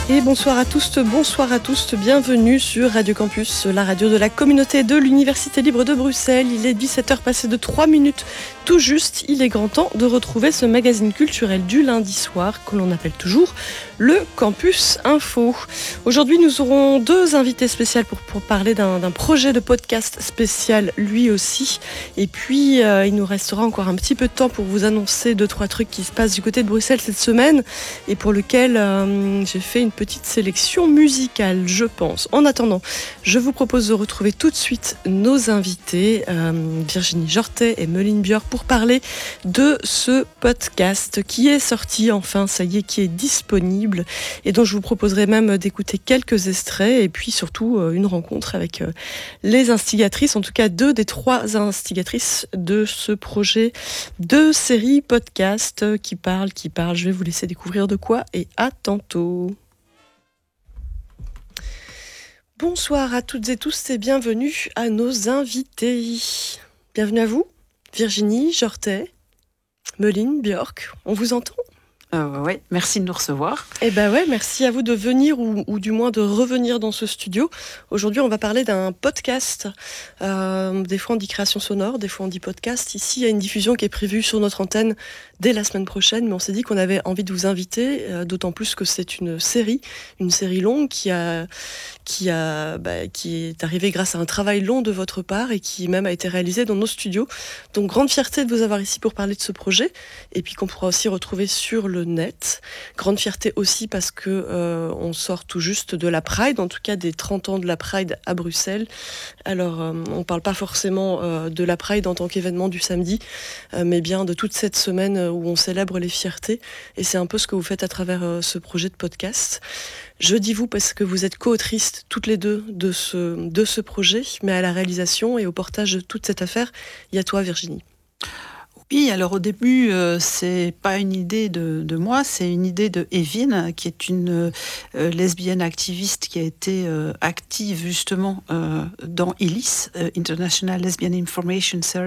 Et bonsoir à tous, bienvenue sur Radio Campus, la radio de la communauté de l'Université libre de Bruxelles. Il est 17h passé de 3 minutes tout juste. Il est grand temps de retrouver ce magazine culturel du lundi soir que l'on appelle toujours le Campus Info. Aujourd'hui, nous aurons deux invités spéciaux pour parler d'un projet de podcast spécial lui aussi. Et puis, il nous restera encore un petit peu de temps pour vous annoncer 2-3 trucs qui se passent du côté de Bruxelles cette semaine et pour lequel j'ai fait une petite sélection musicale, je pense. En attendant, je vous propose de retrouver tout de suite nos invités, Virginie Jortet et Meline Björk, pour parler de ce podcast qui est sorti, enfin, ça y est, qui est disponible et dont je vous proposerai même d'écouter quelques extraits et puis surtout une rencontre avec les instigatrices, en tout cas 2 des 3 instigatrices de ce projet de série podcast qui parle. Je vais vous laisser découvrir de quoi et à tantôt. Bonsoir à toutes et tous et bienvenue à nos invités. Bienvenue à vous, Virginie Jortet, Meline Björk. On vous entend ? Oui, merci de nous recevoir. Eh ben ouais, merci à vous de venir ou du moins de revenir dans ce studio. Aujourd'hui, on va parler d'un podcast. Des fois, on dit création sonore, des fois, on dit podcast. Ici, il y a une diffusion qui est prévue sur notre antenne dès la semaine prochaine, mais on s'est dit qu'on avait envie de vous inviter, d'autant plus que c'est une série longue qui est arrivée grâce à un travail long de votre part et qui même a été réalisé dans nos studios. Donc, grande fierté de vous avoir ici pour parler de ce projet et puis qu'on pourra aussi retrouver sur le net. Grande fierté aussi parce que on sort tout juste de la Pride, en tout cas des 30 ans de la Pride à Bruxelles. Alors, on ne parle pas forcément de la Pride en tant qu'événement du samedi, mais bien de toute cette semaine où on célèbre les fiertés. Et c'est un peu ce que vous faites à travers ce projet de podcast. Je dis vous parce que vous êtes co-autrices toutes les deux de ce projet, mais à la réalisation et au portage de toute cette affaire, il y a toi, Virginie. Oui, alors au début, c'est pas une idée de moi, c'est une idée de Evin, qui est une lesbienne activiste qui a été active justement dans ILIS, International Lesbian Information Service,